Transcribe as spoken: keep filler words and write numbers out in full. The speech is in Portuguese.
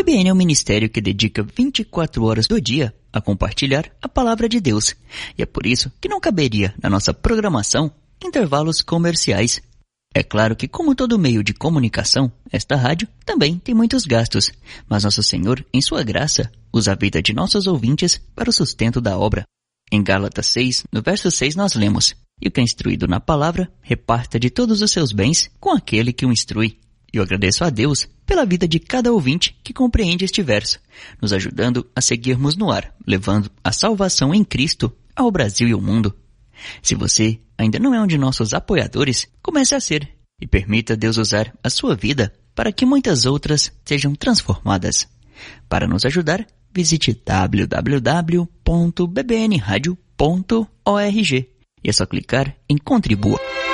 B B N é um ministério que dedica vinte e quatro horas do dia a compartilhar a palavra de Deus. E é por isso que não caberia na nossa programação intervalos comerciais. É claro que, como todo meio de comunicação, esta rádio também tem muitos gastos, mas nosso Senhor, em sua graça, usa a vida de nossos ouvintes para o sustento da obra. Em Gálatas seis, no verso seis, nós lemos: "E o que é instruído na palavra, reparta de todos os seus bens com aquele que o instrui." E eu agradeço a Deus pela vida de cada ouvinte que compreende este verso, nos ajudando a seguirmos no ar, levando a salvação em Cristo ao Brasil e ao mundo. Se você ainda não é um de nossos apoiadores, comece a ser e permita Deus usar a sua vida para que muitas outras sejam transformadas. Para nos ajudar, visite w w w ponto b b n radio ponto org e é só clicar em Contribua.